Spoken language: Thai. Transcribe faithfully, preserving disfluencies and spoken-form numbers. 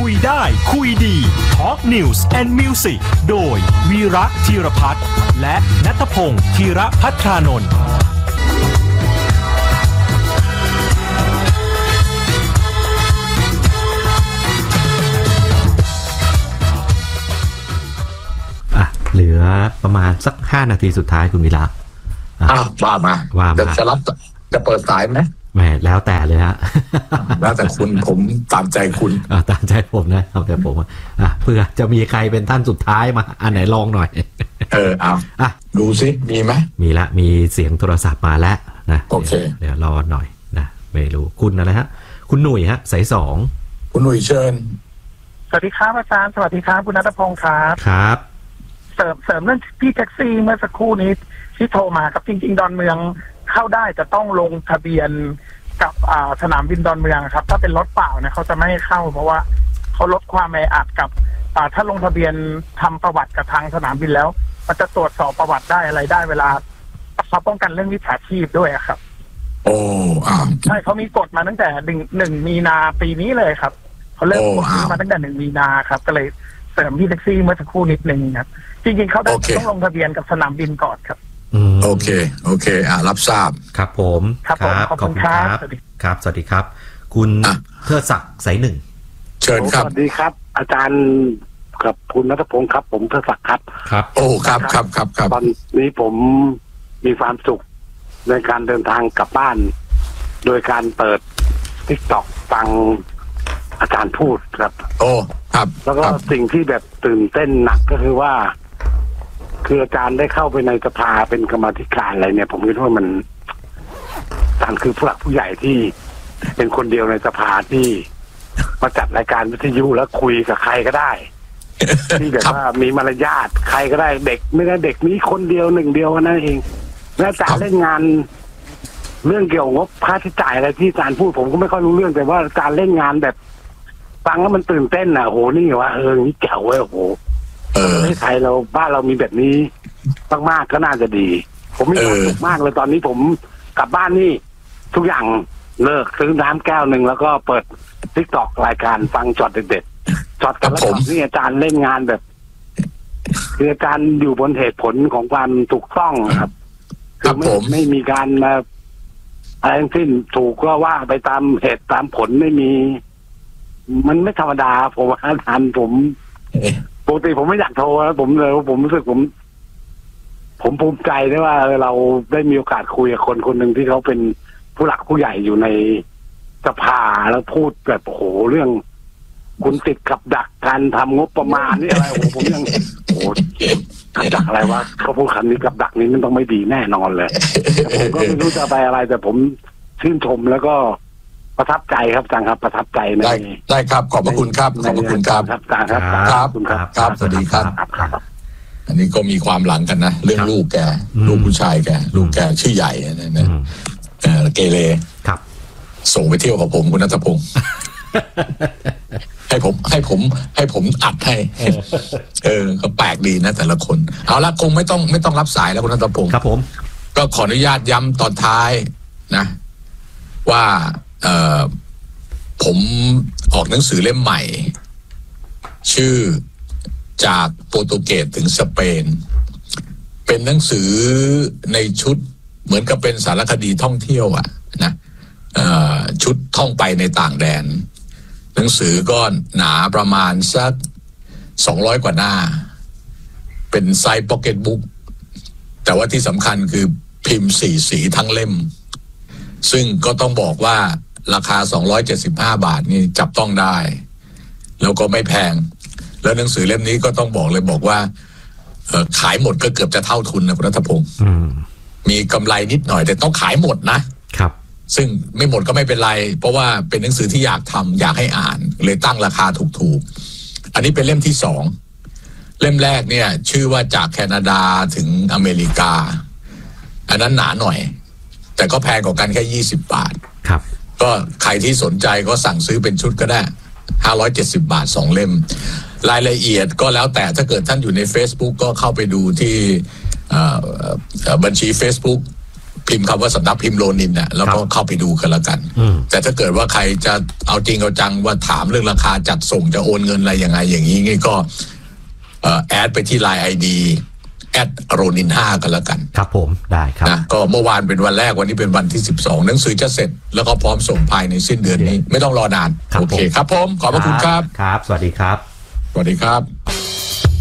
คุยได้คุยดี Talk News and Music โดยวีระธีรพัฒน์และณัฐพงษ์ธีระภัทรานนท์เหลือประมาณสักห้านาทีสุดท้ายคุณวีระอ้าวว่ามาว่ามาจะรับจะเปิดสายไหมแหมแล้วแต่เลยฮะแล้วแต่คุณผมตามใจคุณตามใจผมนะเอาแต่ผมอ่ะเพื่อจะมีใครเป็นท่านสุดท้ายมาอันไหนลองหน่อยเออเอาอ่ะดูสิมีไหมมีละมีเสียงโทรศัพท์มาแล้วนะโอเคเดี๋ยวรอหน่อยนะไม่รู้คุณอะไรฮะคุณหนุ่ยฮะสายสองคุณหนุ่ยเชิญสวัสดีครับอาจารย์สวัสดีครับคุณณัฐพงษ์ครับครับเสริมเสริมเรื่องพี่แท็กซี่เมื่อสักครู่นี้ที่โทรมาครับจริงๆดอนเมืองเข้าได้จะต้องลงทะเบียนกับสนามบินดอนเมืองครับถ้าเป็นรถเปล่าเนี่ยเขาจะไม่ให้เข้าเพราะว่าเขาลดความแออัดกับถ้าลงทะเบียนทำประวัติกับทางสนามบินแล้วมันจะตรวจสอบประวัติได้อะไรได้เวลาเขาป้องกันเรื่องวิชาชีพด้วยครับโอ้อ่าใช่เขามีกฎมาตั้งแต่หนึ่งหนึ่งมีนาปีนี้เลยครับเขาเริ่มกฎมาตั้งแต่หนึ่งมีนาครับก็เลยเสริมพี่แท็กซี่เมื่อสักครู่นิดนึงครับจริงๆเขาต้องลงทะเบียนกับสนามบินก่อนครับโอเคโอเคอ่ารับทราบครับผมครับขอบคุณครับครับสวัสดีครับคุณเทิดศักดิ์สายหนึ่งเชิญครับสวัสดีครับอาจารย์กับคุณณัฐพงศ์ครับผมเทิดศักดิ์ครับครับโอ้ครับครับครับครับตอนนี้ผมมีความสุขในการเดินทางกลับบ้านโดยการเปิด TikTok ฟังอาจารย์พูดครับโอ้ครับแล้วก็สิ่งที่แบบตื่นเต้นหนักก็คือว่าคืออาจารย์ได้เข้าไปในสภาเป็นกรรมาธิการอะไรเนี่ยผมคิดว่ามันอาจารย์คือผู้หลักผู้ใหญ่ที่เป็นคนเดียวในสภาที่มาจัดรายการวิทยุแล้วคุยกับใครก็ได้ที่แบบว่ามีมารยาทใครก็ได้เด็กไม่ได้เด็กนี้คนเดียวหนึ่งเดียวนั่นเองแล้วอาจารย์เล่นงานเรื่องเกี่ยวกับงบค่าใช้จ่ายอะไรที่อาจารย์พูดผมก็ไม่ค่อยรู้เรื่องแต่ว่าอาจารย์เล่นงานแบบฟังแล้วมันตื่นเต้นอ่ะโหนี่ว่าเออนี่แจ๋วเว้ยโหเออในไทยเราบ้านเรามีแบบนี้มากๆก็น่าจะดีผมมีความสุขมากเลยตอนนี้ผมกลับบ้านนี่ทุกอย่างเลิกซื้อน้ำแก้วหนึ่งแล้วก็เปิด TikTok รายการฟังช็อตเด็ดๆช็อตกันแล้วช็อตนี่อาจารย์เล่นงานแบบคืออาจารย์อยู่บนเหตุผลของความถูกต้องครับคือไม่ไม่มีการมาอะไรทั้งสิ้นถูกก็ว่าไปตามเหตุตามผลไม่มีมันไม่ธรรมดาผมว่าอาจารย์ผมปกติผมไม่อยากโทรแล้วผมเลยผมรู้สึกผมผมภูมิใจได้ว่าเราได้มีโอกาสคุยกับคนคนหนึ่งที่เขาเป็นผู้หลักผู้ใหญ่อยู่ในสภาแล้วพูดแบบโอ้โหเรื่องคุณติดกับดักการทำงบประมาณนี่อะไรโอ้โหผมยังโอ้กับดักอะไรวะเขาพูดคำนี้กับดักนี้มันต้องไม่ดีแน่นอนเลยผมก็ไม่รู้จะไปอะไรแต่ผมชื่นชมแล้วก็ประทับใจครับจังครับประทับใจในได้ได้ครับขอบพระคุณครับขอบพระคุณครับครับจังครับครับครับสวัสดีครับอันนี้ก็มีความหลังกันนะเรื่องลูกแกลูกผู้ชายแกลูกแกชื่อใหญ่นะนะเกเรครับส่งไปเที่ยวกับผมคุณณัฐพงศ์ให้ผมให้ผมให้ผมอัดให้เออก็แปลกดีนะแต่ละคนเอาละคงไม่ต้องไม่ต้องรับสายแล้วคุณณัฐพงศ์ครับผมก็ขออนุญาตย้ำตอนท้ายนะว่าเอ่อผมออกหนังสือเล่มใหม่ชื่อจากโปรตุเกสถึงสเปนเป็นหนังสือในชุดเหมือนกับเป็นสารคดีท่องเที่ยวอ่ะนะชุดท่องไปในต่างแดนหนังสือก็หนาประมาณสักสองร้อยกว่าหน้าเป็นไซส์พ็อกเก็ตบุ๊กแต่ว่าที่สำคัญคือพิมพ์สีสีทั้งเล่มซึ่งก็ต้องบอกว่าราคาสองร้อยเจ็ดสิบห้าบาทนี่จับต้องได้แล้วก็ไม่แพงแล้วหนังสือเล่มนี้ก็ต้องบอกเลยบอกว่าขายหมดก็เกือบจะเท่าทุนนะคุณณัฐพงศ์มีกำไรนิดหน่อยแต่ต้องขายหมดนะครับซึ่งไม่หมดก็ไม่เป็นไรเพราะว่าเป็นหนังสือที่อยากทำอยากให้อ่านเลยตั้งราคาถูกๆอันนี้เป็นเล่มที่สองเล่มแรกเนี่ยชื่อว่าจากแคนาดาถึงอเมริกาอันนั้นหนาหน่อยแต่ก็แพงกว่ากันแค่ยี่สิบบาทครับก็ใครที่สนใจก็สั่งซื้อเป็นชุดก็ได้ห้าร้อยเจ็ดสิบบาทสองเล่มรายละเอียดก็แล้วแต่ถ้าเกิดท่านอยู่ใน Facebook ก็เข้าไปดูที่บัญชี Facebook พิมพ์คำว่าสำนักพิมพ์โลนินเนี่ยแล้วก็เข้าไปดูกันแล้วกันแต่ถ้าเกิดว่าใครจะเอาจริงเอาจังว่าถามเรื่องราคาจัดส่งจะโอนเงินอะไรยังไงอย่างนี้นี่ก็แอดไปที่ ไลน์ ไอ ดีแอดโรนินห้ากันแล้วกันครับผมได้ครับนะก็เมื่อวานเป็นวันแรกวันนี้เป็นวันที่สิบสองหนังสือจะเสร็จแล้วก็พร้อมส่งภายในสิ้นเดือนนี้ไม่ต้องรอนานโอเคครับผมขอบพระคุณครับครับสวัสดีครับสวัสดีครับ